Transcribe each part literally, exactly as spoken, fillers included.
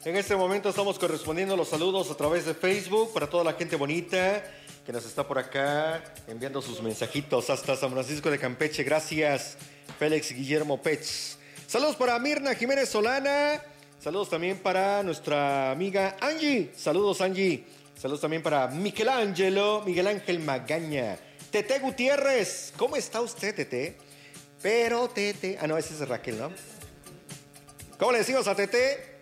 En este momento estamos correspondiendo los saludos a través de Facebook para toda la gente bonita que nos está por acá enviando sus mensajitos hasta San Francisco de Campeche. Gracias, Félix Guillermo Pech. Saludos para Mirna Jiménez Solana. Saludos también para nuestra amiga Angie. Saludos, Angie. Saludos también para Michelangelo, Miguel Ángel Magaña. Tete Gutiérrez. ¿Cómo está usted, Tete? Pero Tete... Ah, no, ese es Raquel, ¿no? ¿Cómo le decimos a Tete?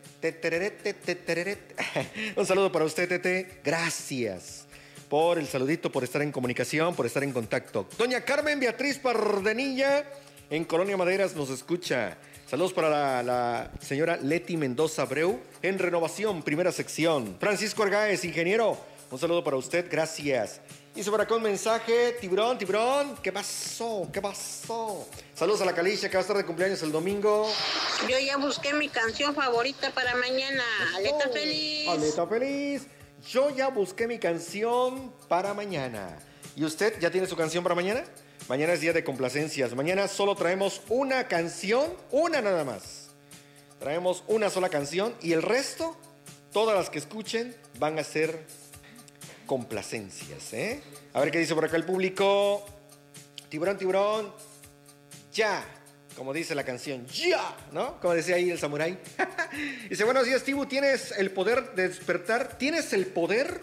Un saludo para usted, Tete. Gracias por el saludito, por estar en comunicación, por estar en contacto. Doña Carmen Beatriz Pardenilla, en Colonia Maderas, nos escucha. Saludos para la, la señora Leti Mendoza Abreu, en Renovación, primera sección. Francisco Argáez, ingeniero, un saludo para usted, gracias. Hizo por acá un mensaje, Tiburón, Tiburón, ¿qué pasó? ¿Qué pasó? Saludos a la Calicia, que va a estar de cumpleaños el domingo. Yo ya busqué mi canción favorita para mañana, Aleta Feliz. Aleta Feliz. Yo ya busqué mi canción para mañana. ¿Y usted ya tiene su canción para mañana? Mañana es día de complacencias. Mañana solo traemos una canción, una nada más. Traemos una sola canción y el resto, todas las que escuchen, van a ser complacencias, ¿eh? A ver qué dice por acá el público. Tiburón, tiburón, ya. Como dice la canción, ya, ¿no? Como decía ahí el samurái. Dice, buenos días, Tibu, ¿tienes el poder de despertar? ¿Tienes el poder?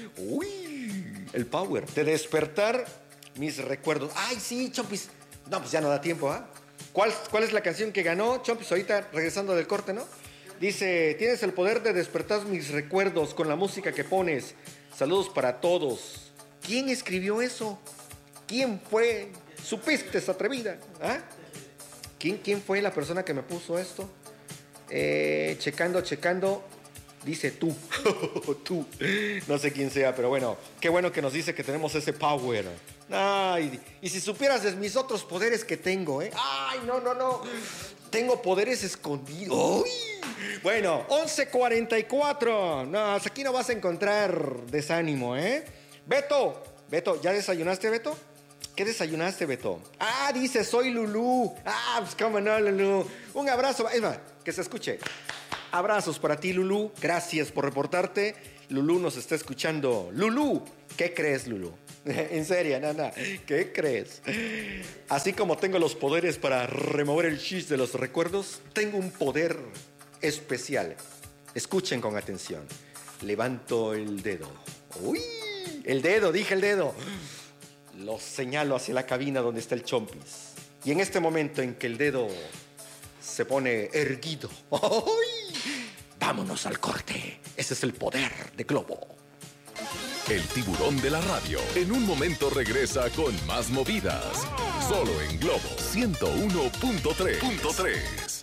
Uy, el power de despertar mis recuerdos. Ay, sí, Chompis. No, pues ya no da tiempo, ¿ah? ¿eh? ¿Cuál, ¿Cuál es la canción que ganó Chompis ahorita regresando del corte, no? Dice, tienes el poder de despertar mis recuerdos con la música que pones. Saludos para todos. ¿Quién escribió eso? ¿Quién fue? ¿Supiste esa atrevida? ¿Ah? ¿Quién, ¿Quién fue la persona que me puso esto? Eh, checando, checando. Dice tú. Tú. No sé quién sea, pero bueno. Qué bueno que nos dice que tenemos ese power. Ay, y si supieras de mis otros poderes que tengo, ¿eh? Ay, no, no, no. Tengo poderes escondidos. Uy. Bueno, once cuarenta y cuatro. No, aquí no vas a encontrar desánimo, ¿eh? Beto. Beto, ¿ya desayunaste, Beto? ¿Qué desayunaste, Beto? Ah, dice, soy Lulú. Ah, pues cómo no, Lulú. Un abrazo. Es más, que se escuche. Abrazos para ti, Lulú. Gracias por reportarte. Lulú nos está escuchando. Lulú, ¿qué crees, Lulú? En serio, nada. ¿Qué crees? Así como tengo los poderes para remover el chis de los recuerdos, tengo un poder especial. Escuchen con atención. Levanto el dedo. Uy, el dedo, dije el dedo. Lo señalo hacia la cabina donde está el Chompis. Y en este momento en que el dedo se pone erguido, ¡ay! Vámonos al corte. Ese es el poder de Globo. El tiburón de la radio en un momento regresa con más movidas. Solo en Globo ciento uno punto tres.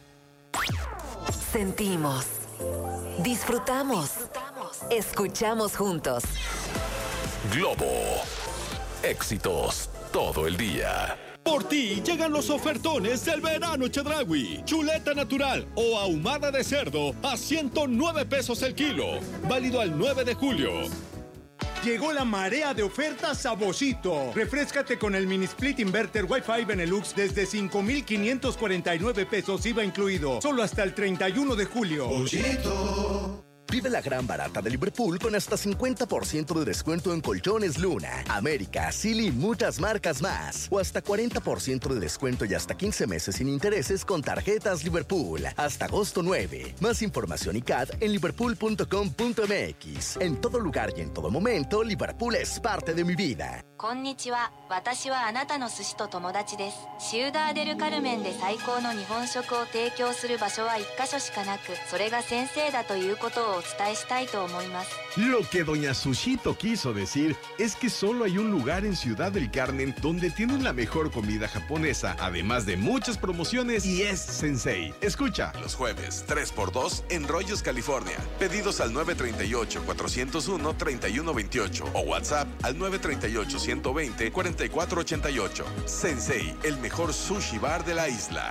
Sentimos, disfrutamos, escuchamos juntos. Globo. Éxitos todo el día. Por ti llegan los ofertones del verano Chedraui. Chuleta natural o ahumada de cerdo a ciento nueve pesos el kilo. Válido al nueve de julio. Llegó la marea de ofertas a Boschito. Refréscate con el mini split inverter Wi-Fi Benelux desde cinco mil quinientos cuarenta y nueve pesos I V A incluido. Solo hasta el treinta y uno de julio. Boschito. Vive la gran barata de Liverpool con hasta cincuenta por ciento de descuento en colchones Luna, América, Silly y muchas marcas más. O hasta cuarenta por ciento de descuento y hasta quince meses sin intereses con tarjetas Liverpool. Hasta agosto nueve. Más información y C A D en liverpool punto com punto m x. En todo lugar y en todo momento, Liverpool es parte de mi vida. Konnichiwa. Watashi wa anata no sushi to tomodachi desu. Ciudad del Carmen de saikou no nihon shoku o teikyo suru basho wa one kasho shika naku, sore ga sensei da toいうことをお伝えしたいと思います。 Lo que doña Sushito quiso decir es que solo hay un lugar en Ciudad del Carmen donde tienen la mejor comida japonesa, además de muchas promociones, y es Sensei. Escucha. Los jueves, tres por dos en Rollos, California. Pedidos al nueve tres ocho, cuatro cero uno, tres uno dos ocho o WhatsApp al nueve tres ocho, uno dos cero, cuatro cuatro ocho ocho. Sensei, el mejor sushi bar de la isla.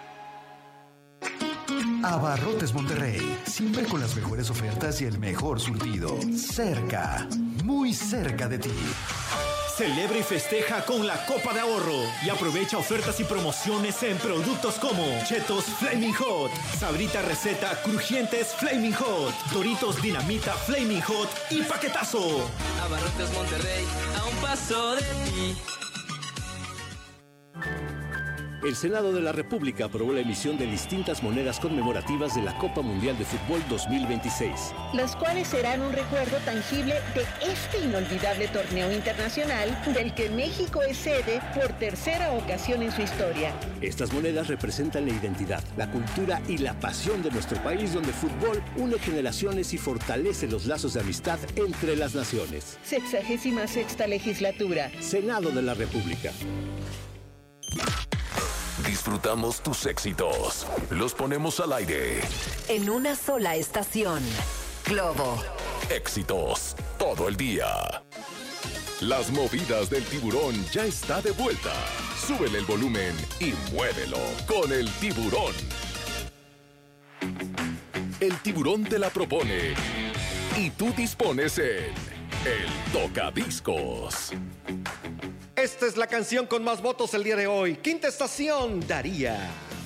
Abarrotes Monterrey, siempre con las mejores ofertas y el mejor surtido. Cerca, muy cerca de ti. Celebra y festeja con la Copa de Ahorro y aprovecha ofertas y promociones en productos como Chetos Flaming Hot, Sabrita Receta Crujientes Flaming Hot, Doritos Dinamita Flaming Hot y Paquetazo. Abarrotes Monterrey, a un paso de ti. El Senado de la República aprobó la emisión de distintas monedas conmemorativas de la Copa Mundial de Fútbol dos mil veintiséis. Las cuales serán un recuerdo tangible de este inolvidable torneo internacional del que México es sede por tercera ocasión en su historia. Estas monedas representan la identidad, la cultura y la pasión de nuestro país, donde el fútbol une generaciones y fortalece los lazos de amistad entre las naciones. Sexagésima sexta legislatura. Senado de la República. Disfrutamos tus éxitos. Los ponemos al aire. En una sola estación. Globo. Éxitos todo el día. Las movidas del tiburón ya está de vuelta. Súbele el volumen y muévelo con el tiburón. El tiburón te la propone y tú dispones en el Tocadiscos. Esta es la canción con más votos el día de hoy. Quinta estación, Daría.